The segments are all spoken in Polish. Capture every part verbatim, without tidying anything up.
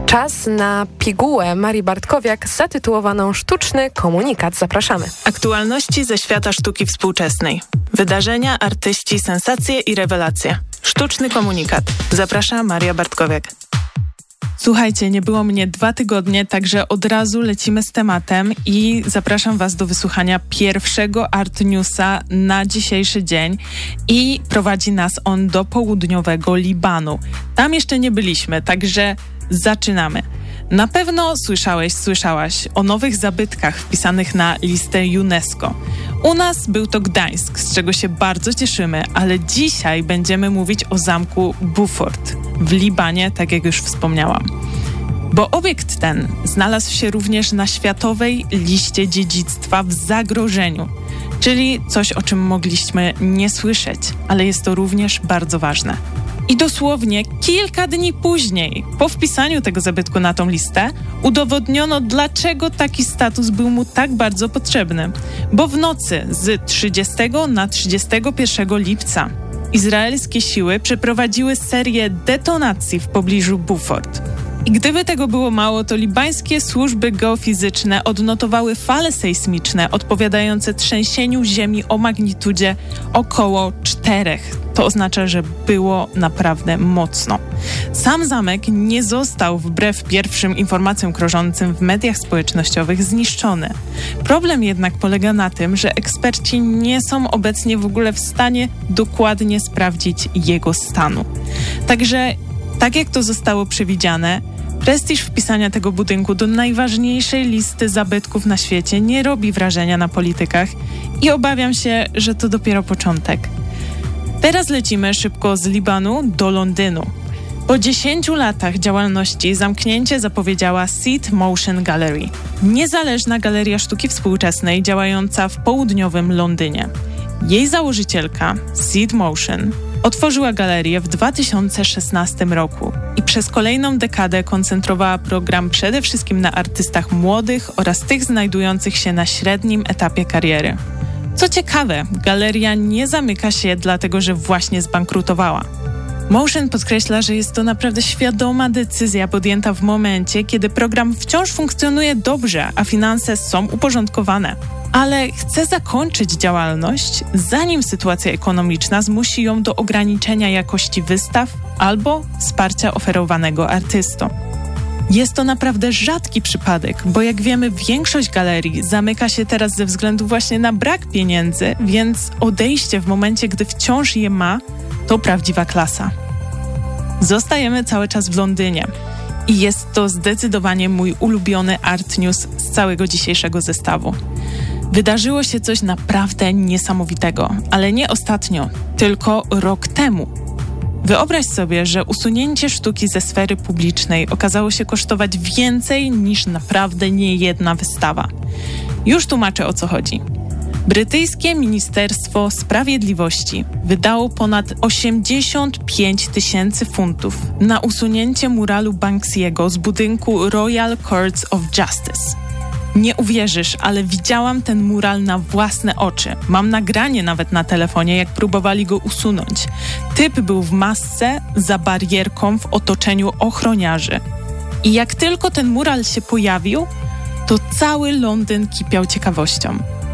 Czas na pigułę Marii Bartkowiak zatytułowaną Sztuczny komunikat. Zapraszamy. Aktualności ze świata sztuki współczesnej. Wydarzenia, artyści, sensacje i rewelacje. Sztuczny komunikat. Zaprasza Maria Bartkowiak. Słuchajcie, nie było mnie dwa tygodnie, także od razu lecimy z tematem i zapraszam Was do wysłuchania pierwszego Art Newsa na dzisiejszy dzień i prowadzi nas on do południowego Libanu. Tam jeszcze nie byliśmy, także zaczynamy. Na pewno słyszałeś, słyszałaś o nowych zabytkach wpisanych na listę UNESCO. U nas był to Gdańsk, z czego się bardzo cieszymy, ale dzisiaj będziemy mówić o zamku Beaufort w Libanie, tak jak już wspomniałam. Bo obiekt ten znalazł się również na Światowej Liście Dziedzictwa w zagrożeniu, czyli coś, o czym mogliśmy nie słyszeć, ale jest to również bardzo ważne. I dosłownie kilka dni później, po wpisaniu tego zabytku na tą listę, udowodniono, dlaczego taki status był mu tak bardzo potrzebny. Bo w nocy z trzydziestego na trzydziestego pierwszego lipca izraelskie siły przeprowadziły serię detonacji w pobliżu Beaufort. I gdyby tego było mało, to libańskie służby geofizyczne odnotowały fale sejsmiczne odpowiadające trzęsieniu ziemi o magnitudzie około czterech. To oznacza, że było naprawdę mocno. Sam zamek nie został, wbrew pierwszym informacjom krążącym w mediach społecznościowych, zniszczony. Problem jednak polega na tym, że eksperci nie są obecnie w ogóle w stanie dokładnie sprawdzić jego stanu. Także, tak jak to zostało przewidziane, prestiż wpisania tego budynku do najważniejszej listy zabytków na świecie nie robi wrażenia na politykach i obawiam się, że to dopiero początek. Teraz lecimy szybko z Libanu do Londynu. Po dziesięciu latach działalności zamknięcie zapowiedziała Seed Motion Gallery, niezależna galeria sztuki współczesnej działająca w południowym Londynie. Jej założycielka, Seed Motion, otworzyła galerię w dwa tysiące szesnastym roku i przez kolejną dekadę koncentrowała program przede wszystkim na artystach młodych oraz tych znajdujących się na średnim etapie kariery. Co ciekawe, galeria nie zamyka się dlatego, że właśnie zbankrutowała. Motion podkreśla, że jest to naprawdę świadoma decyzja podjęta w momencie, kiedy program wciąż funkcjonuje dobrze, a finanse są uporządkowane. Ale chce zakończyć działalność, zanim sytuacja ekonomiczna zmusi ją do ograniczenia jakości wystaw albo wsparcia oferowanego artystom. Jest to naprawdę rzadki przypadek, bo jak wiemy, większość galerii zamyka się teraz ze względu właśnie na brak pieniędzy, więc odejście w momencie, gdy wciąż je ma, to prawdziwa klasa. Zostajemy cały czas w Londynie i jest to zdecydowanie mój ulubiony Art News z całego dzisiejszego zestawu. Wydarzyło się coś naprawdę niesamowitego, ale nie ostatnio, tylko rok temu. Wyobraź sobie, że usunięcie sztuki ze sfery publicznej okazało się kosztować więcej niż naprawdę niejedna wystawa. Już tłumaczę, o co chodzi. Brytyjskie Ministerstwo Sprawiedliwości wydało ponad osiemdziesiąt pięć tysięcy funtów na usunięcie muralu Banksiego z budynku Royal Courts of Justice. Nie uwierzysz, ale widziałam ten mural na własne oczy. Mam nagranie nawet na telefonie, jak próbowali go usunąć. Typ był w masce, za barierką, w otoczeniu ochroniarzy. I jak tylko ten mural się pojawił, to cały Londyn kipiał ciekawością.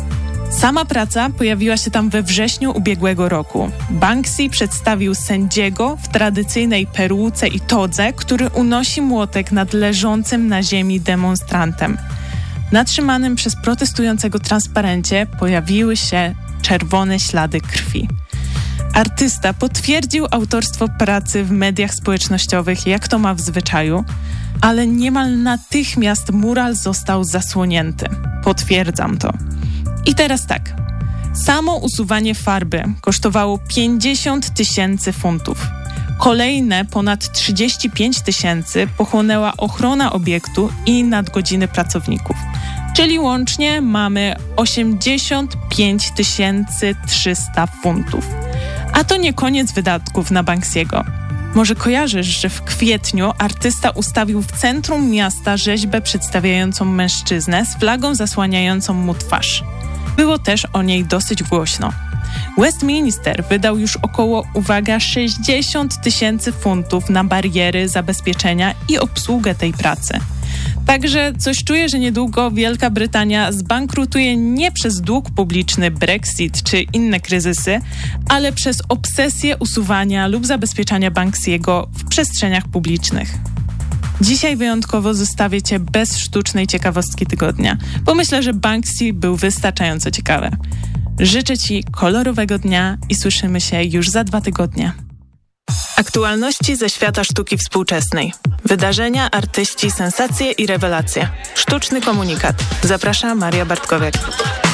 Sama praca pojawiła się tam we wrześniu ubiegłego roku. Banksy przedstawił sędziego w tradycyjnej peruce i todze, który unosi młotek nad leżącym na ziemi demonstrantem. Na trzymanym przez protestującego transparencie pojawiły się czerwone ślady krwi. Artysta potwierdził autorstwo pracy w mediach społecznościowych, jak to ma w zwyczaju, ale niemal natychmiast mural został zasłonięty. Potwierdzam to. I teraz tak. Samo usuwanie farby kosztowało pięćdziesiąt tysięcy funtów. Kolejne ponad trzydzieści pięć tysięcy pochłonęła ochrona obiektu i nadgodziny pracowników. Czyli łącznie mamy osiemdziesiąt pięć tysięcy trzysta funtów. A to nie koniec wydatków na Banksiego. Może kojarzysz, że w kwietniu artysta ustawił w centrum miasta rzeźbę przedstawiającą mężczyznę z flagą zasłaniającą mu twarz. Było też o niej dosyć głośno. Westminster wydał już około, uwaga, sześćdziesiąt tysięcy funtów na bariery, zabezpieczenia i obsługę tej pracy. Także coś czuję, że niedługo Wielka Brytania zbankrutuje nie przez dług publiczny, Brexit czy inne kryzysy, ale przez obsesję usuwania lub zabezpieczania Banksiego w przestrzeniach publicznych. Dzisiaj wyjątkowo zostawię Cię bez sztucznej ciekawostki tygodnia, bo myślę, że Banksy był wystarczająco ciekawy. Życzę Ci kolorowego dnia i słyszymy się już za dwa tygodnie. Aktualności ze świata sztuki współczesnej. Wydarzenia, artyści, sensacje i rewelacje. Sztuczny komunikat. Zaprasza Maria Bartkowiak.